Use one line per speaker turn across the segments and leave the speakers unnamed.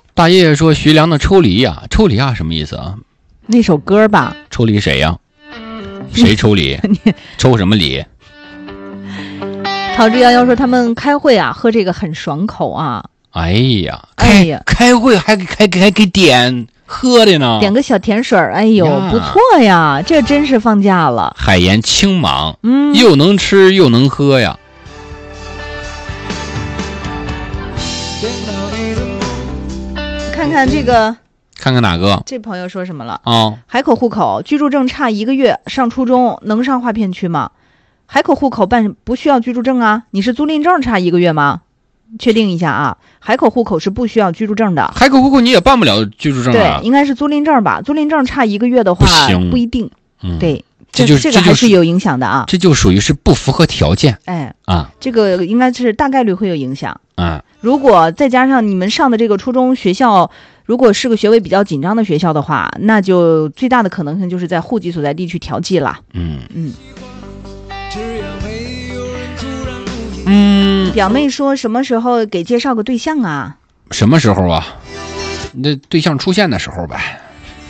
大爷爷说徐良的抽离呀，抽离啊什么意思啊？
那首歌吧。
抽离谁呀？谁抽离？抽什么离？
陶之夭夭说他们开会啊，喝这个很爽口啊。
哎呀，开会还给点喝的呢，
点个小甜水，哎呦，不错呀，这真是放假了。
海盐清芒，又能吃又能喝呀。
看看这个，
看看哪个？
这朋友说什么了？
海
口户口居住证差1个月，上初中能上划片区吗？海口户口办不需要居住证啊，你是租赁证差1个月吗？确定一下啊，海口户口是不需要居住证的。
海口户口你也办不了居住证啊？
对，应该是租赁证吧？租赁证差1个月的话，不一定。对，这个还是有影响的啊。
这就属于是不符合条件。
这个应该是大概率会有影响。
啊，
如果再加上你们上的这个初中学校，如果是个学位比较紧张的学校的话，那就最大的可能性就是在户籍所在地去调剂了。表妹说什么时候给介绍个对象啊？
什么时候啊？那对象出现的时候呗。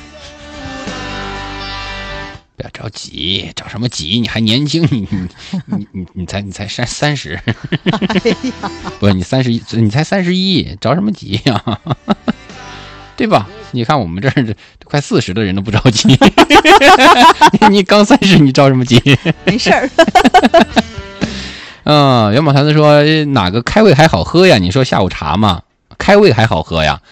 不要着急，着什么急？你还年轻，你才30，不是你31，你才31，着什么急呀？对吧？你看我们这儿快40的人都不着急，你刚30，你着什么急？
没事儿。
元宝坛子说哪个开胃还好喝呀？你说下午茶嘛，开胃还好喝呀？